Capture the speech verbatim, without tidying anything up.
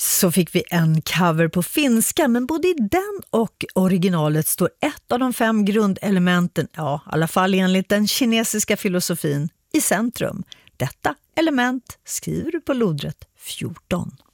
Så fick vi en cover på finska, men både i den och originalet står ett av de fem grundelementen, ja, i alla fall enligt den kinesiska filosofin, i centrum. Detta element skriver du på lodrätt fjorton.